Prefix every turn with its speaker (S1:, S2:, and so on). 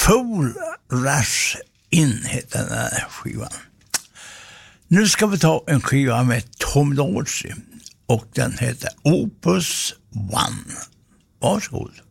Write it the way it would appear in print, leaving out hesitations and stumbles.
S1: Full Rush In heter den här skivan. Nu ska vi ta en skiva med Tom Dorsey och den heter Opus One. Varsågod.